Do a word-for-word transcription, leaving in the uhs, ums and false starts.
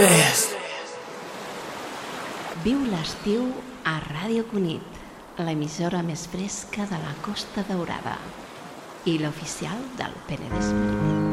tres. Viu l'estiu a Ràdio Cunit, l'emissora més fresca de la Costa Daurada i l'oficial del Penedès Marí.